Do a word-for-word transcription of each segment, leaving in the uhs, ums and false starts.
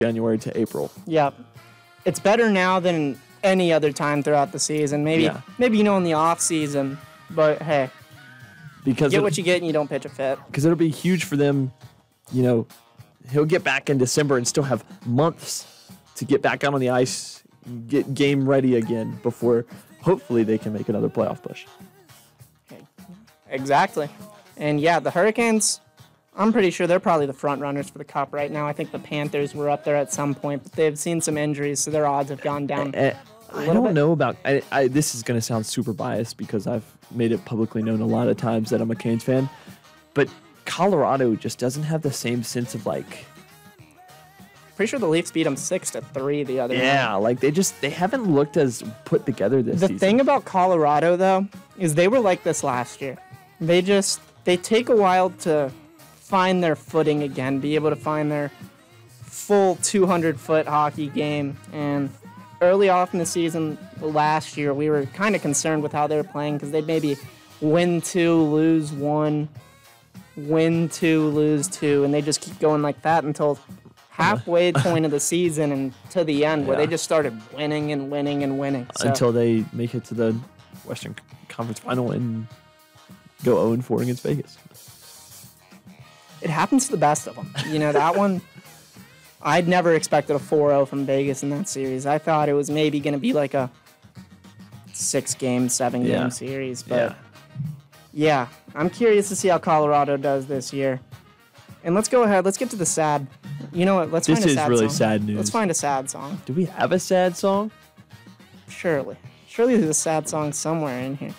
January to April. Yep. It's better now than any other time throughout the season. Maybe, Yeah. maybe you know, in the off season, but hey, Because get it- what you get and you don't pitch a fit. because it'll be huge for them. You know, he'll get back in December and still have months to get back out on the ice, get game ready again before hopefully they can make another playoff push. Exactly. And yeah, the Hurricanes, I'm pretty sure they're probably the front runners for the Cup right now. I think the Panthers were up there at some point, but they've seen some injuries, so their odds have gone down. Eh, I little don't bit. know about. I, I, this is going to sound super biased because I've made it publicly known a lot of times that I'm a Canes fan, but Colorado just doesn't have the same sense of like. Pretty sure the Leafs beat them six to three the other night. Yeah, like they just they haven't looked as put together this The season. thing about Colorado, though, is they were like this last year. They just, they take a while to find their footing again, be able to find their full two hundred foot hockey game. And early off in the season last year, we were kind of concerned with how they were playing because they'd maybe win two, lose one, win two, lose two, and they just keep going like that until halfway point of the season and to the end where Yeah. they just started winning and winning and winning. So, until they make it to the Western Conference Final and go oh and four against Vegas. it happens to the best of them. You know, that one, I'd never expected a four oh from Vegas in that series. I thought it was maybe going to be like a six-game, seven-game Yeah. series. But, yeah. I'm curious to see how Colorado does this year. And let's go ahead. Let's get to the sad. You know what? Let's This find a is sad really song. sad news. Let's find a sad song. Do we have a sad song? Surely. Surely there's a sad song somewhere in here.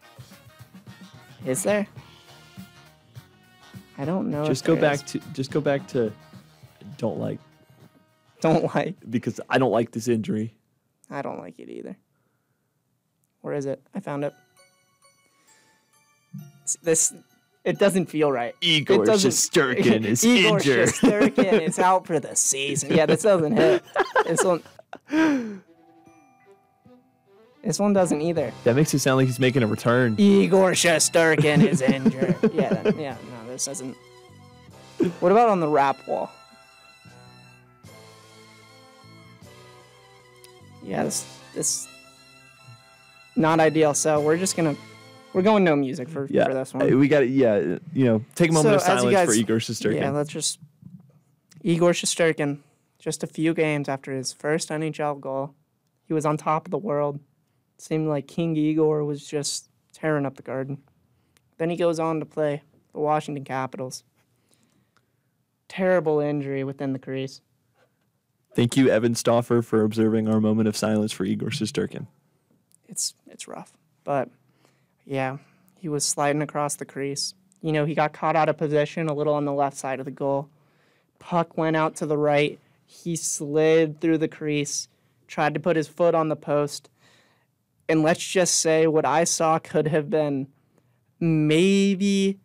Is there? I don't know. Just if go there back is. to just go back to don't like Don't like. because I don't like this injury. I don't like it either. Where is it? I found it. S- This, it doesn't feel right. Igor It doesn't- Shesterkin is Igor injured. Shesterkin is out for the season. Yeah, this doesn't hit. This one. This one doesn't either. That makes it sound like he's making a return. Igor Shesterkin is injured. Yeah, that- yeah, no, this doesn't. What about on the rap wall? Yeah, this, this, not ideal. So we're just gonna, we're going no music for, Yeah, for this Uh, one. we got to yeah, you know, take a moment So, of as you silence guys- for Igor Shesterkin. Yeah, let's just. Igor Shesterkin, just a few games after his first N H L goal, he was on top of the world. Seemed like King Igor was just tearing up the garden. Then he goes on to play the Washington Capitals. Terrible injury within the crease. Thank you, Evan Stauffer, for observing our moment of silence for Igor Shesterkin. It's it's rough, but yeah, he was sliding across the crease. You know, he got caught out of position a little on the left side of the goal. Puck went out to the right. He slid through the crease, tried to put his foot on the post. And let's just say what I saw could have been maybe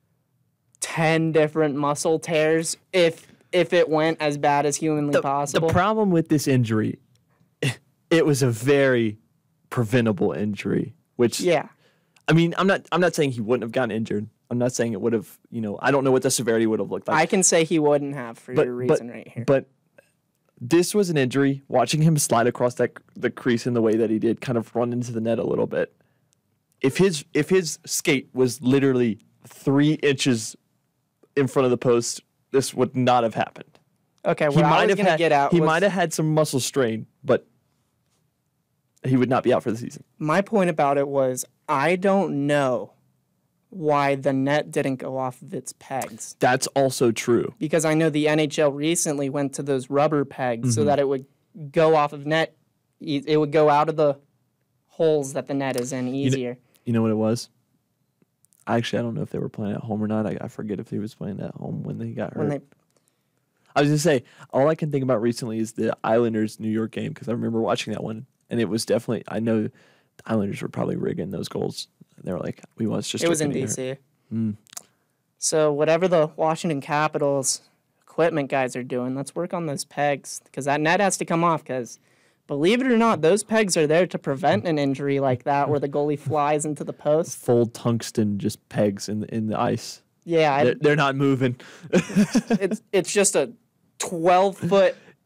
ten different muscle tears if if it went as bad as humanly The, possible. the problem with this injury, it was a very preventable injury, which yeah. I mean, I'm not I'm not saying he wouldn't have gotten injured. I'm not saying it would have, you know, I don't know what the severity would have looked like. I can say he wouldn't have for but, your but, reason right here. But this was an injury. Watching him slide across that the crease in the way that he did, kind of run into the net a little bit. If his if his skate was literally three inches in front of the post, this would not have happened. Okay, He what I might was have going to had get out he was might have had some muscle strain, but he would not be out for the season. my point about it was I don't know why the net didn't go off of its pegs That's also true. because I know the N H L recently went to those rubber pegs Mm-hmm. so that it would go off of net. e- It would go out of the holes that the net is in easier. You know what it was? Actually, I don't know if they were playing at home or not. I, I forget if he was playing at home when they got hurt. when they I was gonna say all I can think about recently is the Islanders New York game because I remember watching that one and it was definitely I know the Islanders were probably rigging those goals. They were like, we want just it was in looking D at her. C. Mm. So whatever the Washington Capitals equipment guys are doing, let's work on those pegs because that net has to come off because believe it or not, those pegs are there to prevent an injury like that where the goalie flies into the post. Full tungsten just pegs in the, in the ice. Yeah, I, They're, they're not moving. it's it's just a twelve foot